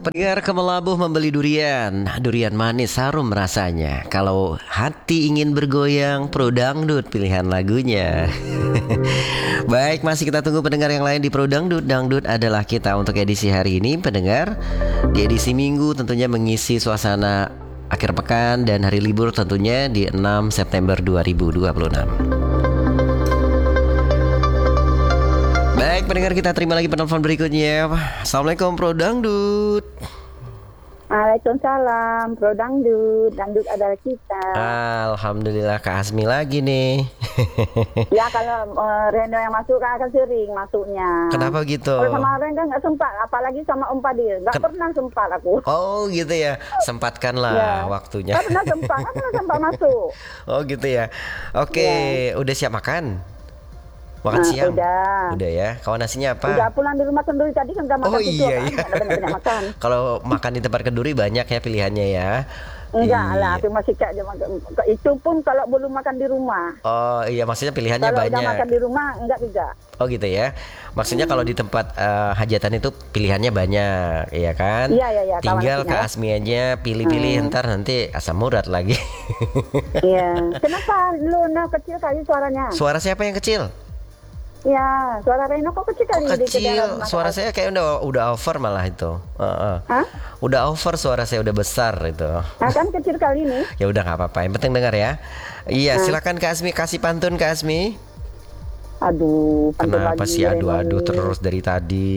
Pendengar ke Melabuh membeli durian. Durian manis harum rasanya. Kalau hati ingin bergoyang, Pro Dangdut pilihan lagunya. Baik, masih kita tunggu pendengar yang lain di Pro Dangdut. Dangdut adalah kita untuk edisi hari ini, pendengar. Di edisi Minggu tentunya mengisi suasana akhir pekan dan hari libur tentunya di 6 September 2026. Baik, pendengar, kita terima lagi penelpon berikutnya. Assalamualaikum Pro Dangdut. Waalaikumsalam, Pro Dangdut. Dangdut adalah kita. Alhamdulillah, Kak Asmi lagi nih. Ya, kalau Rendo yang masuk kan akan sering masuknya. Kenapa gitu? Kalau sama Rendo nggak sempat, apalagi sama Om Padil. Nggak pernah sempat aku. Oh gitu ya, sempatkanlah Ya. waktunya. Nggak pernah sempat masuk. Oh gitu ya. Oke, udah siap makan? Makan Nah, siang? udah ya. Kawan nasinya apa? Udah pulang di rumah kenduri tadi kan udah makan Oh susu, iya kan? iya. Ada banyak makan. Kalau makan di tempat kenduri banyak ya pilihannya ya. Enggak lah, Iya. aku masih cak itu pun kalau belum makan di rumah. Oh iya, maksudnya pilihannya Kalau banyak. udah makan di rumah enggak juga. Oh gitu ya. Maksudnya kalau di tempat hajatan itu pilihannya banyak, ya kan? Iya, kawan Tinggal nasinya. Kak Asmi aja pilih-pilih, ntar nanti asam urat lagi. Iya. Kenapa lu kecil kali suaranya? Suara siapa yang kecil? Ya, suara Reno kok kecil kali di Kecil, kedalam suara saya kayak udah over malah itu. Hah? Udah over, suara saya udah besar itu. Nah, kan kecil kali nih. Ya udah nggak apa-apa, yang penting dengar ya. Iya, silakan Kak Asmi, kasih pantun Kak Asmi. Aduh, pantun Kenapa lagi sih Reno adu-adu nih. terus dari tadi?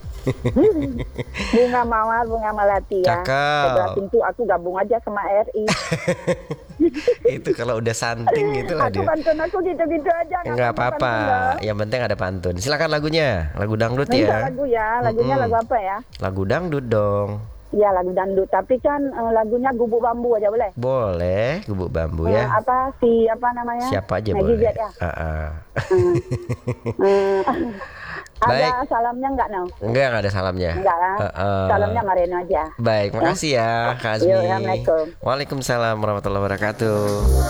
Bunga mawar, bunga melati ya. Cakep. Sebelah pintu aku gabung aja sama RI. Itu kalau udah santing gitu lah Aku dia. pantun aku gitu-gitu aja. Nggak apa-apa, yang penting ada pantun. Silakan lagunya, lagu dangdut Minta ya. lagu ya, lagunya lagu apa ya? Lagu dangdut dong. Ya, lagu dangdut. Tapi kan lagunya Gubuk Bambu aja boleh? Boleh, gubuk bambu ya. Apa namanya? Siapa aja Maggie boleh. Z ya? Baik. Ada salamnya enggak, no? Enggak ada salamnya. Enggak lah. Salamnya sama Reno aja. Baik, makasih ya Kak Azmi. Yuk, Assalamualaikum. Waalaikumsalam warahmatullahi wabarakatuh.